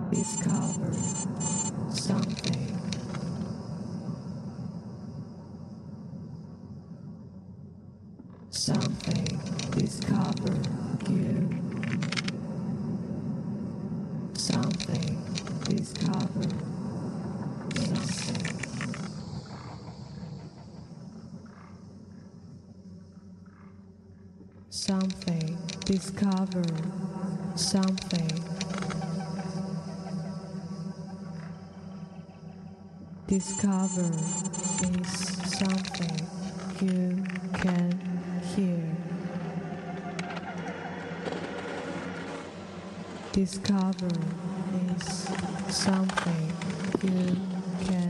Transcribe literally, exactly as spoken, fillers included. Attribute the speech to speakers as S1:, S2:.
S1: Discover something. Something discover you. Something discover something. Something discover something. Discover is something you can hear. Discover is something you can